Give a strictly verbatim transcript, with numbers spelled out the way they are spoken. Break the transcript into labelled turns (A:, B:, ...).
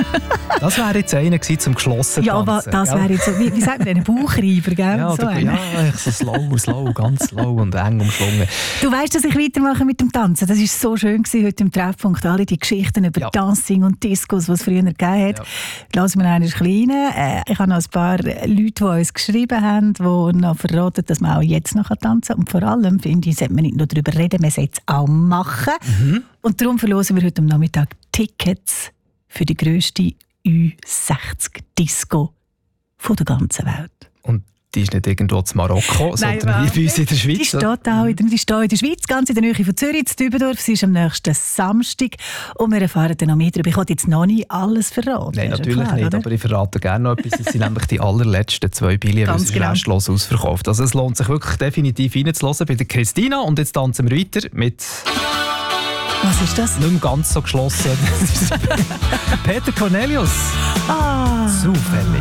A: Das wäre jetzt einer gewesen zum geschlossen
B: Ja, aber
A: tanzen.
B: das wäre jetzt so, wie, wie sagt man denn, ein Bauchreiber, gell?
A: Ja,
B: so
A: der,
B: einer.
A: ja, echt so slow, slow, ganz slow und eng umschlungen.
B: Du weißt, dass ich weitermache mit dem Tanzen. Das war so schön gewesen, heute im Treffpunkt. Alle die Geschichten über
A: Ja.
B: Dancing und Discos, die es früher gegeben hat.
A: Ja.
B: Lassen wir einen kleinen. Äh, ich habe noch ein paar Leute, die uns geschrieben haben, die noch verraten, dass man auch jetzt noch tanzen kann. Und vor allem, finde ich, sollte man nicht nur darüber reden, man sollte es auch machen. Mhm. Und darum verlosen wir heute am Nachmittag Tickets für die grösste Ü sechzig Disco von der ganzen Welt.
A: Und die ist nicht irgendwo in Marokko,
B: Nein,
A: sondern hier bei uns in der Schweiz.
B: Die steht auch in der, die steht in der Schweiz, ganz in der Nähe von Zürich, in Dübendorf. Sie ist am nächsten Samstag und wir erfahren dann noch mehr darüber. Ich wollte jetzt noch nicht alles verraten.
A: Nein,
B: ist
A: natürlich
B: klar,
A: nicht,
B: oder?
A: aber ich verrate gerne noch etwas. Es sind nämlich die allerletzten zwei Billionen, weil
B: Ganz
A: es ist
B: genau.
A: restlos ausverkauft. Also es lohnt sich wirklich definitiv reinzuhören bei der Christina. Und jetzt tanzen wir weiter mit
B: Was ist das?
A: nicht mehr ganz so geschlossen. Peter Cornelius.
B: Ah,
A: Zufällig.